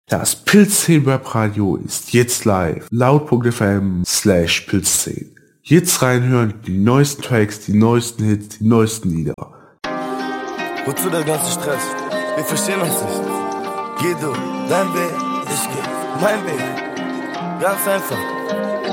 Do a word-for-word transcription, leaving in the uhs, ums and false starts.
Das Pilzzehn Webradio ist jetzt live. Laut.fm slash Pilzzehn. Jetzt reinhören, die neuesten Tracks, die neuesten Hits, die neuesten Lieder. Wozu der ganze Stress? Wir verstehen uns nicht. Geh du, dein Weg, ich geh, mein Weg. Ganz einfach.